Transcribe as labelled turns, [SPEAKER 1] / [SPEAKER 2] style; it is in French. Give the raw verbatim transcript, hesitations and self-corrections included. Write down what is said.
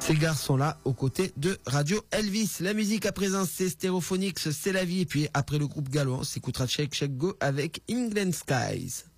[SPEAKER 1] Ces garçons-là aux côtés de Radio Elvis. La musique à présent c'est Stereophonics, c'est la vie. Et puis après le groupe gallois, on s'écoutera Shake Shake Go avec England Skies.